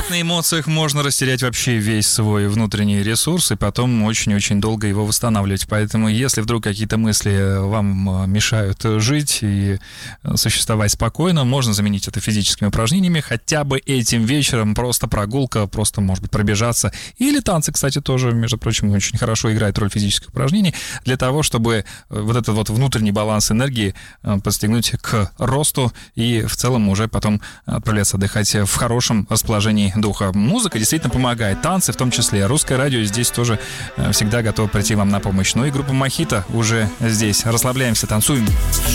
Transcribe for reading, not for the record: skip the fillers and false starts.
На эмоциях можно растерять вообще весь свой внутренний ресурс и потом очень-очень долго его восстанавливать. Поэтому, если вдруг какие-то мысли вам мешают жить и существовать спокойно, можно заменить это физическими упражнениями. Хотя бы этим вечером просто прогулка, просто, может быть, пробежаться. Или танцы, кстати, тоже, между прочим, очень хорошо играют роль физических упражнений для того, чтобы вот этот вот внутренний баланс энергии подстегнуть к росту и в целом уже потом отправляться отдыхать в хорошем расположении духа. Музыка действительно помогает, танцы в том числе. Русское радио здесь тоже всегда готово прийти вам на помощь. Ну и группа «Мохито» уже здесь. Расслабляемся, танцуем.